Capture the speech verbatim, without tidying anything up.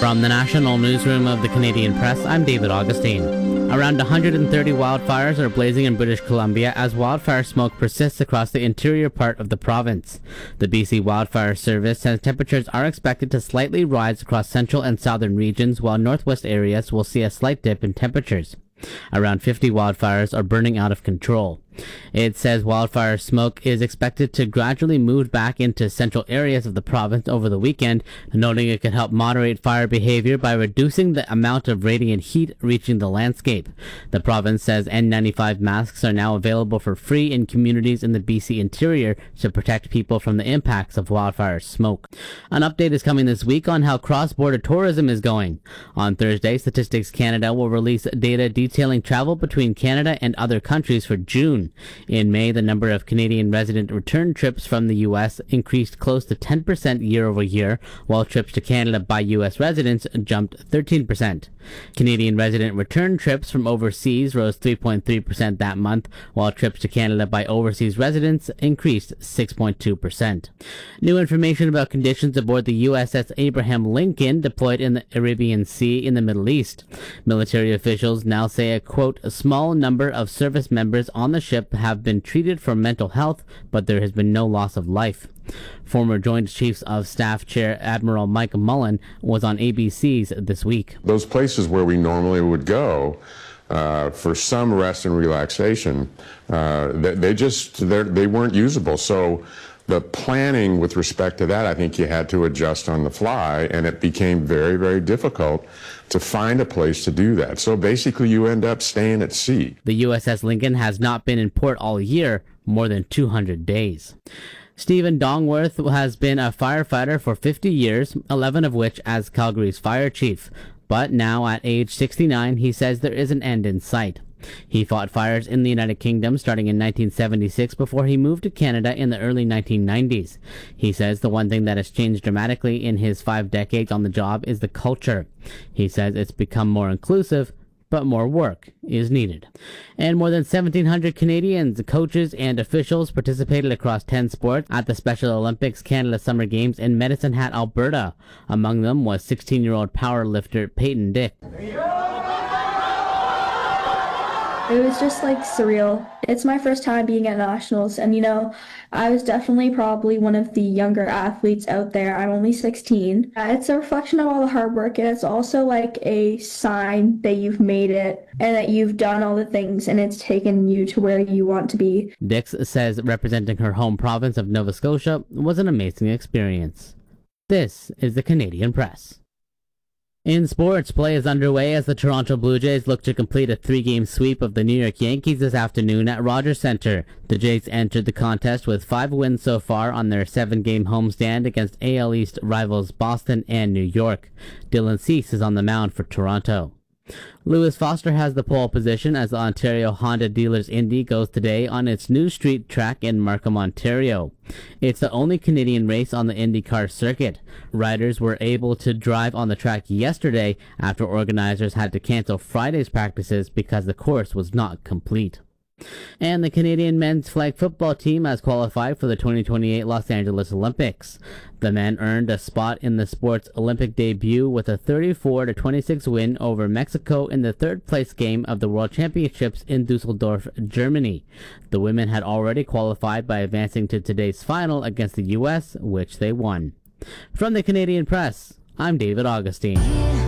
From the National Newsroom of the Canadian Press, I'm David Augustine. Around one hundred thirty wildfires are blazing in British Columbia as wildfire smoke persists across the interior part of the province. The B C Wildfire Service says temperatures are expected to slightly rise across central and southern regions, while northwest areas will see a slight dip in temperatures. Around fifty wildfires are burning out of control. It says wildfire smoke is expected to gradually move back into central areas of the province over the weekend, noting it could help moderate fire behavior by reducing the amount of radiant heat reaching the landscape. The province says N ninety-five masks are now available for free in communities in the B C interior to protect people from the impacts of wildfire smoke. An update is coming this week on how cross-border tourism is going. On Thursday, Statistics Canada will release data detailing travel between Canada and other countries for June. In May, the number of Canadian resident return trips from the U S increased close to ten percent year over year, while trips to Canada by U S residents jumped thirteen percent. Canadian resident return trips from overseas rose three point three percent that month, while trips to Canada by overseas residents increased six point two percent. New information about conditions aboard the U S S Abraham Lincoln deployed in the Arabian Sea in the Middle East. Military officials now say a, quote, a small number of service members on the ship have been treated for mental health, but there has been no loss of life. Former Joint Chiefs of Staff Chair Admiral Mike Mullen was on A B C's This Week. Those places where we normally would go uh, for some rest and relaxation, uh, they, they just they weren't usable. So the planning with respect to that, I think you had to adjust on the fly, and it became very, very difficult to find a place to do that. So basically you end up staying at sea. The U S S Lincoln has not been in port all year, more than two hundred days. Stephen Dongworth has been a firefighter for fifty years, eleven of which as Calgary's fire chief. But now at age sixty-nine, he says there is an end in sight. He fought fires in the United Kingdom starting in nineteen seventy-six before he moved to Canada in the early nineteen nineties. He says the one thing that has changed dramatically in his five decades on the job is the culture. He says it's become more inclusive, but more work is needed. And more than seventeen hundred Canadians, coaches, and officials participated across ten sports at the Special Olympics Canada Summer Games in Medicine Hat, Alberta. Among them was sixteen-year-old powerlifter Peyton Dick. It was just like surreal. It's my first time being at nationals, and you know, I was definitely probably one of the younger athletes out there. I'm only sixteen. Uh, it's a reflection of all the hard work, and it's also like a sign that you've made it and that you've done all the things and it's taken you to where you want to be. Dix says representing her home province of Nova Scotia was an amazing experience. This is the Canadian Press. In sports, play is underway as the Toronto Blue Jays look to complete a three-game sweep of the New York Yankees this afternoon at Rogers Centre. The Jays entered the contest with five wins so far on their seven-game homestand against A L East rivals Boston and New York. Dylan Cease is on the mound for Toronto. Lewis Foster has the pole position as the Ontario Honda Dealers Indy goes today on its new street track in Markham, Ontario. It's the only Canadian race on the IndyCar circuit. Riders were able to drive on the track yesterday after organizers had to cancel Friday's practices because the course was not complete. And the Canadian men's flag football team has qualified for the twenty twenty-eight Los Angeles Olympics. The men earned a spot in the sport's Olympic debut with a thirty-four to twenty-six win over Mexico in the third place game of the World Championships in Dusseldorf, Germany. The women had already qualified by advancing to today's final against the U S, which they won. From the Canadian Press, I'm David Augustine.